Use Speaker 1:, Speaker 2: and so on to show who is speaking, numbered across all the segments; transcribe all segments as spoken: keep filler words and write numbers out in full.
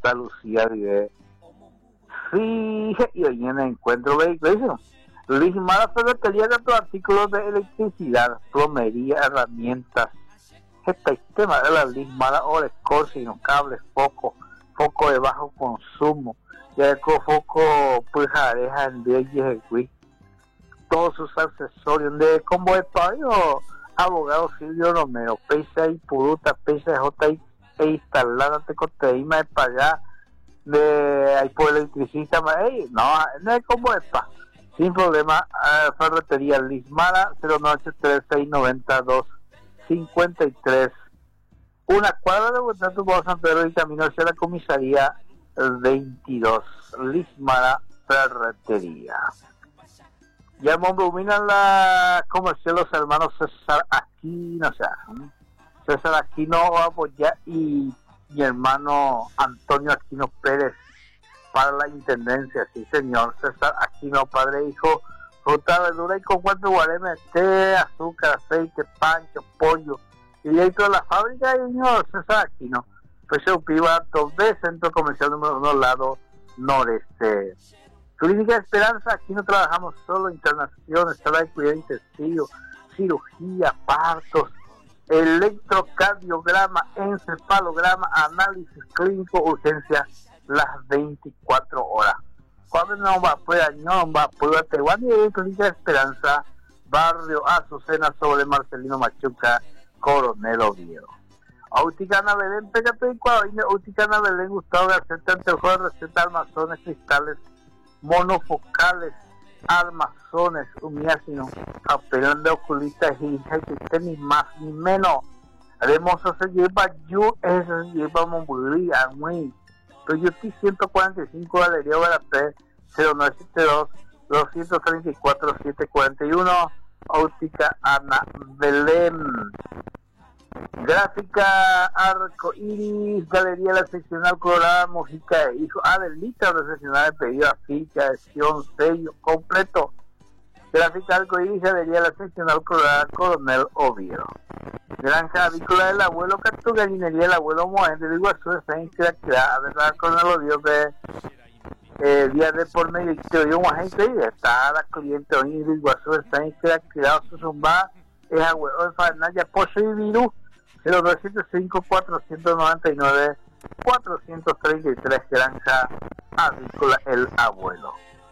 Speaker 1: Santa Lucía vive. Sí, y hoy en el encuentro vehículo. Lismara Ferretería de tus artículos de electricidad, plomería, herramientas. Este tema de la Lismara, ores, corsinos, cables, foco, foco de bajo consumo, ya con foco, pujareja, en leyes, todos sus accesorios de combo de pago, abogado Silvio Romero, Pesa y Puruta, Pesa J e instalada te coteíma de pagar de ahí por electricista, hey, no, no es como es pa, sin problema. uh, Ferretería Lismara cero nueve tres seis nueve dos cinco tres, una cuadra de vuelta tu voz San Pedro y camino hacia la comisaría veintidós. Lismara Ferretería. Ya dominan la comercial los hermanos César Aquino, o sea, César Aquino ya y mi hermano Antonio Aquino Pérez para la intendencia, sí señor. César Aquino, padre e hijo, fruta, verdura y con cuatro guaremes, té, azúcar, aceite, pancho, pollo y dentro de la fábrica del señor César Aquino, pues se ocupa dos veces centro comercial número uno, lado noreste. Clínica Esperanza, aquí no trabajamos solo internaciones, sala de cuidado intensivo, cirugía, partos, electrocardiograma, encefalograma, análisis clínico, urgencia, las veinticuatro horas. Cuando no va a poder, no va a poder, Taiwán y Clínica Esperanza, barrio Azucena, sobre Marcelino Machuca, Coronel Oviedo. Auticana Belén, pégate y cuadro, Auticana Belén, Gustavo García, ante el juego de receta, armazones, cristales, monofocales, armazones, humiácinos, apelón de oculistas y que ni más ni menos. Haremos se lleva yo, eso se lleva Monburía, muy. Toyota ciento cuarenta y cinco, Galería Verapé, cero nueve siete dos, dos tres cuatro, siete cuatro uno, Óptica Ana Belén. Gráfica Arco Iris, Galería La Seccional Colorada, Mojica de Hijo, Adelita Recepcional de pedido, aficha, adhesión, sello completo. Gráfica Arco Iris, Galería La Seccional Colorada, Coronel Oviedo. Granja Avícola del Abuelo Cactus, Gallinería del Abuelo Moente de Iguazú, está inscrita, ¿verdad? Coronel Oviedo de eh, día de por medio y te dio un agente y está la cliente hoy de Iguazú, está inscrita, su zumba, es Abuelo de Farnaya, Pozo y Virus. cero dos siete cinco, cuatro nueve nueve, cuatro tres tres, Granja Avícola El Abuelo.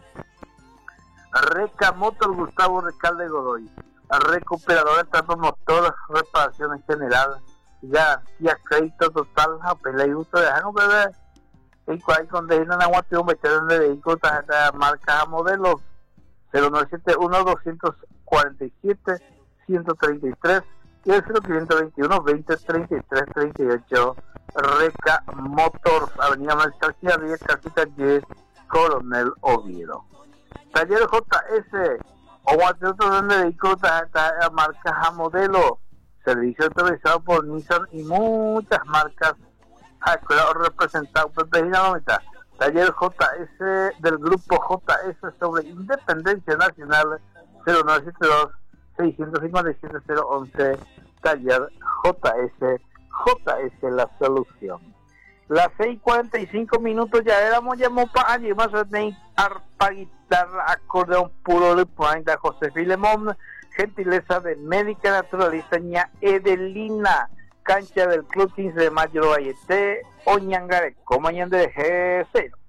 Speaker 1: Reca Motor Gustavo Recalde Godoy, recuperador de tratos motor, reparación en general, garantía, crédito total, apela y gusto de dejar bebé, en cual condenan a un veterano de vehículos, tarjeta de marcas a modelos, cero nueve siete uno, dos cuatro siete, uno tres tres, y el cero quinientos veintiuno, veinte, treinta y tres, treinta y ocho, Reca Motors, Avenida Marcial Giardía, Casita diez, Coronel Oviedo. Taller J S, o otro de vehículos, marcas a modelo, servicio autorizado por Nissan y muchas marcas, representado por Pejinamita. Taller J S del grupo J S sobre Independencia Nacional, cero nueve siete dos, seis cinco siete, cero once, Taller J S, J S la solución. Las seis cuarenta y cinco minutos ya éramos, llamó para allí, más o menos, arpa, guitarra, acordeón puro de Puanta, José Filemón, gentileza de médica naturalista, ña Edelina, cancha del Club quince de Mayo, Vallete, Oñangareco, mañana de G cero.